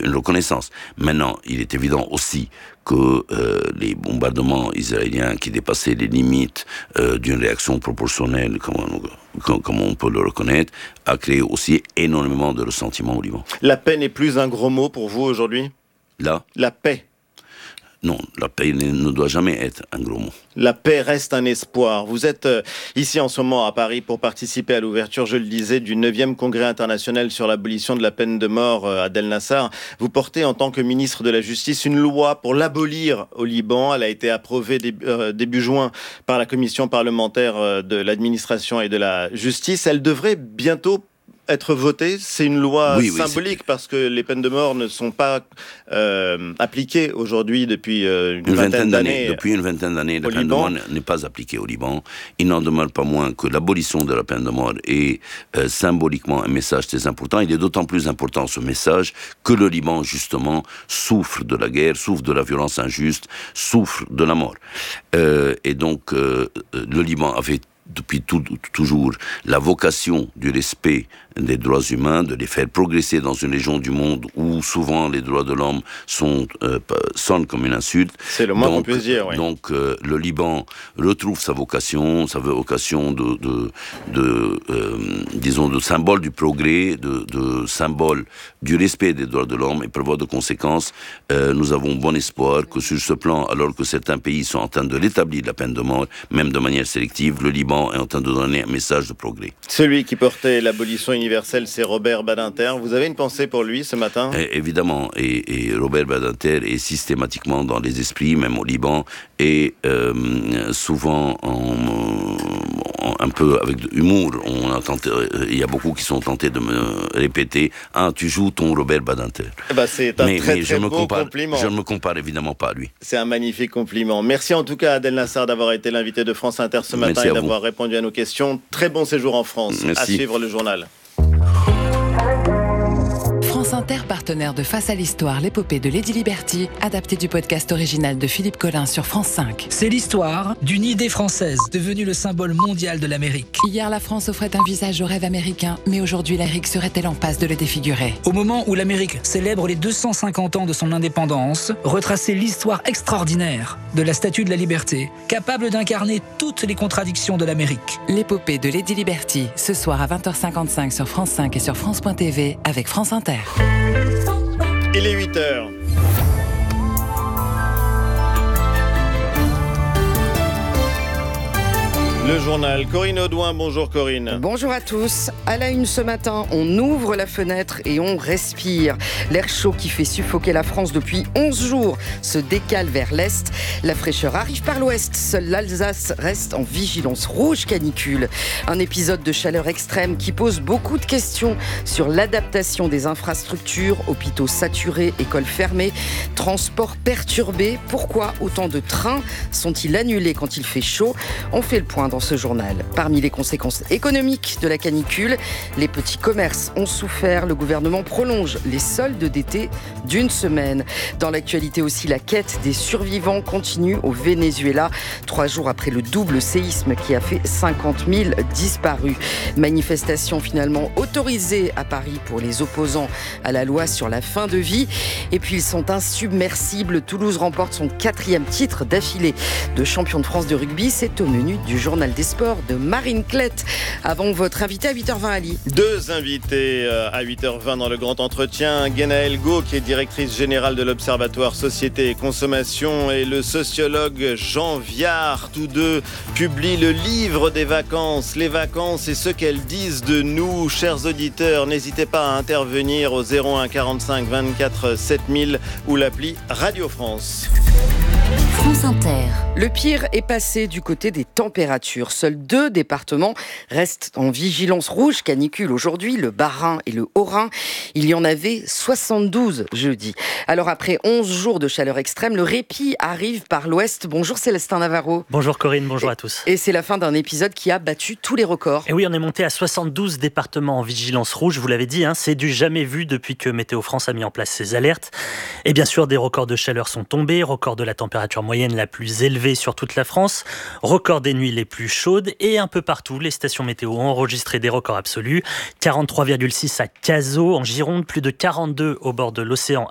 une reconnaissance. Maintenant, il est évident aussi que les bombardements israéliens qui dépassaient les limites d'une réaction proportionnelle, comme on peut le reconnaître, a créé aussi énormément de ressentiment au Liban. La paix n'est plus un gros mot pour vous aujourd'hui ? La paix. Non, la paix ne doit jamais être un gros mot. La paix reste un espoir. Vous êtes ici en ce moment à Paris pour participer à l'ouverture, je le disais, du 9e congrès international sur l'abolition de la peine de mort à Del Nassar. Vous portez en tant que ministre de la Justice une loi pour l'abolir au Liban. Elle a été approuvée début juin par la commission parlementaire de l'administration et de la justice. Elle devrait bientôt être votée. C'est une loi symbolique parce que les peines de mort ne sont pas appliquées aujourd'hui depuis une vingtaine d'années. Depuis une vingtaine d'années, la peine de mort n'est pas appliquée au Liban. Il n'en demeure pas moins que l'abolition de la peine de mort est symboliquement un message très important. Il est d'autant plus important ce message que le Liban, justement, souffre de la guerre, souffre de la violence injuste, souffre de la mort. Et donc, le Liban avait depuis toujours la vocation du respect des droits humains, de les faire progresser dans une région du monde où souvent les droits de l'homme sonnent comme une insulte. C'est le moins qu'on puisse dire, oui. Donc le Liban retrouve sa vocation disons, de symbole du progrès, de symbole du respect des droits de l'homme, et par voie de conséquence, nous avons bon espoir que sur ce plan, alors que certains pays sont en train de rétablir la peine de mort, même de manière sélective, le Liban est en train de donner un message de progrès. Celui qui portait l'abolition universelle, c'est Robert Badinter. Vous avez une pensée pour lui ce matin ? Évidemment, et Robert Badinter est systématiquement dans les esprits, même au Liban, et souvent un peu avec humour. Il y a beaucoup qui sont tentés de me répéter « Ah, tu joues ton Robert Badinter ». C'est un très beau compliment. Je ne me compare évidemment pas à lui. C'est un magnifique compliment. Merci en tout cas à Del Nassar d'avoir été l'invité de France Inter ce matin et d'avoir répondu à nos questions. Très bon séjour en France. Merci. À suivre le journal. France Inter, partenaire de Face à l'Histoire, l'épopée de Lady Liberty, adaptée du podcast original de Philippe Collin sur France 5. C'est l'histoire d'une idée française, devenue le symbole mondial de l'Amérique. Hier, la France offrait un visage au rêve américain, mais aujourd'hui, l'Amérique serait-elle en passe de le défigurer ? Au moment où l'Amérique célèbre les 250 ans de son indépendance, retracer l'histoire extraordinaire de la Statue de la Liberté, capable d'incarner toutes les contradictions de l'Amérique. L'épopée de Lady Liberty, ce soir à 20h55 sur France 5 et sur France.tv avec France Inter. Il est 8h. Le journal, Corinne Audouin, bonjour Corinne. Bonjour à tous. À la une ce matin, on ouvre la fenêtre et on respire. L'air chaud qui fait suffoquer la France depuis 11 jours se décale vers l'est. La fraîcheur arrive par l'ouest. Seule l'Alsace reste en vigilance rouge canicule. Un épisode de chaleur extrême qui pose beaucoup de questions sur l'adaptation des infrastructures, hôpitaux saturés, écoles fermées, transports perturbés. Pourquoi autant de trains sont-ils annulés quand il fait chaud ? On fait le point dans ce journal. Parmi les conséquences économiques de la canicule, les petits commerces ont souffert. Le gouvernement prolonge les soldes d'été d'une semaine. Dans l'actualité aussi, la quête des survivants continue au Venezuela, 3 jours après le double séisme qui a fait 50 000 disparus. Manifestation finalement autorisée à Paris pour les opposants à la loi sur la fin de vie. Et puis ils sont insubmersibles. Toulouse remporte son 4e titre d'affilée de champion de France de rugby. C'est au menu du journal des sports de Marine Klett. Avant votre invité à 8h20, Ali. 2 invités à 8h20 dans le grand entretien. Guénaëlle Gau, qui est directrice générale de l'Observatoire Société et Consommation, et le sociologue Jean Viard. Tous deux publient le livre des vacances. Les vacances et ce qu'elles disent de nous. Chers auditeurs, n'hésitez pas à intervenir au 01 45 24 7000 ou l'appli Radio France. France Inter. Le pire est passé du côté des températures. Seuls 2 départements restent en vigilance rouge canicule aujourd'hui, le Bas-Rhin et le Haut-Rhin. Il y en avait 72 jeudi. Alors après 11 jours de chaleur extrême, le répit arrive par l'ouest. Bonjour Célestin Navarro. Bonjour Corinne, bonjour à tous. Et c'est la fin d'un épisode qui a battu tous les records. Et oui, on est monté à 72 départements en vigilance rouge, vous l'avez dit, c'est du jamais vu depuis que Météo France a mis en place ces alertes. Et bien sûr, des records de chaleur sont tombés, record de la température moyenne la plus élevée sur toute la France, record des nuits les plus chaudes, et un peu partout, les stations météo ont enregistré des records absolus. 43,6 à Cazaux, en Gironde, plus de 42 au bord de l'océan